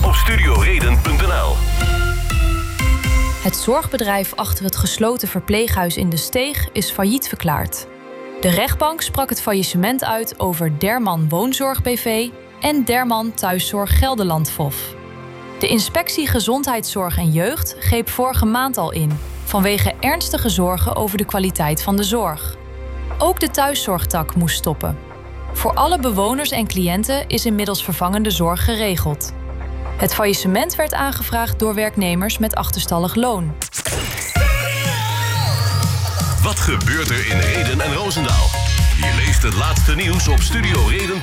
op studioreden.nl. Het zorgbedrijf achter het gesloten verpleeghuis in De Steeg is failliet verklaard. De rechtbank sprak het faillissement uit over Derman Woonzorg BV en Derman Thuiszorg Gelderland FOF. De inspectie Gezondheidszorg en Jeugd greep vorige maand al in, vanwege ernstige zorgen over de kwaliteit van de zorg. Ook de thuiszorgtak moest stoppen. Voor alle bewoners en cliënten is inmiddels vervangende zorg geregeld. Het faillissement werd aangevraagd door werknemers met achterstallig loon. Wat gebeurt er in Rheden en Roosendaal? Je leest het laatste nieuws op studioreden.nl.